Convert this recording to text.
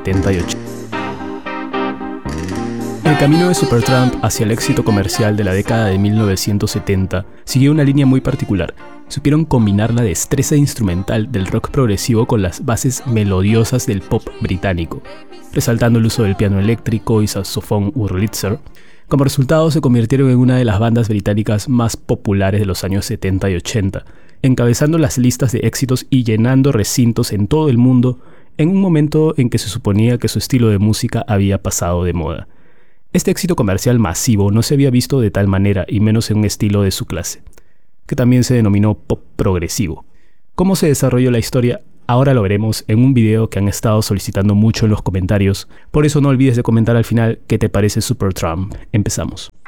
70 y 80. El camino de Supertramp hacia el éxito comercial de la década de 1970 siguió una línea muy particular. Supieron combinar la destreza instrumental del rock progresivo con las bases melodiosas del pop británico, resaltando el uso del piano eléctrico y saxofón Wurlitzer. Como resultado, se convirtieron en una de las bandas británicas más populares de los años 70 y 80, encabezando las listas de éxitos y llenando recintos en todo el mundo en un momento en que se suponía que su estilo de música había pasado de moda. Este éxito comercial masivo no se había visto de tal manera, y menos en un estilo de su clase, que también se denominó pop progresivo. ¿Cómo se desarrolló la historia? Ahora lo veremos en un video que han estado solicitando mucho en los comentarios, por eso no olvides de comentar al final qué te parece Supertramp. Empezamos.